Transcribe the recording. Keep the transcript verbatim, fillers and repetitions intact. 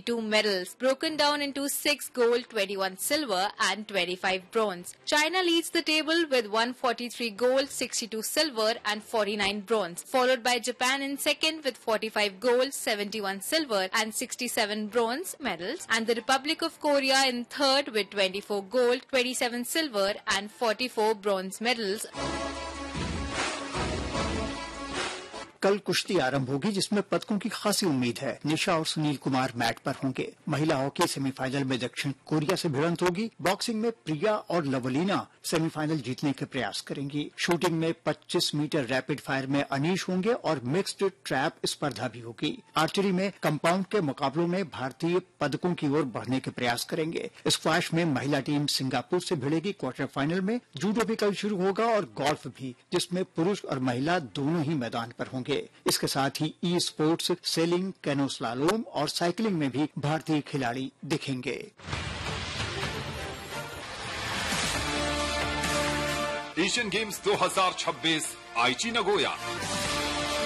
twenty-two medals, broken down into six gold, twenty-one silver and twenty-five bronze. China leads the table with one hundred forty-three gold, sixty-two silver and forty-nine bronze, followed by Japan in second with forty-five gold, seventy-one silver and sixty-seven bronze medals, and the Republic of Korea in third with twenty-four gold, twenty-seven silver and forty-four bronze medals. कल कुश्ती आरंभ होगी जिसमें पदकों की खासी उम्मीद है। निशा और सुनील कुमार मैट पर होंगे। महिला हॉकी सेमीफाइनल में दक्षिण कोरिया से भिड़ंत होगी। बॉक्सिंग में प्रिया और लवलीना सेमीफाइनल जीतने के प्रयास करेंगी। शूटिंग में पच्चीस मीटर रैपिड फायर में अनीश होंगे और मिक्स्ड ट्रैप स्पर्धा भी होगी। आर्चरी में कंपाउंड के मुकाबलों में भारतीय पदकों की ओर बढ़ने के प्रयास करेंगे। स्क्वैश में महिला टीम सिंगापुर से भिड़ेगी क्वार्टर फाइनल में। जूडो भी कल शुरू होगा और गोल्फ भी, जिसमें पुरुष और महिला दोनों ही मैदान पर होंगे। इसके साथ ही e sports, selling, canoe slalom और साइकिलिंग में भी भारतीय खिलाड़ी दिखेंगे। एशियन गेम्स दो हज़ार छब्बीस आईची नगोया।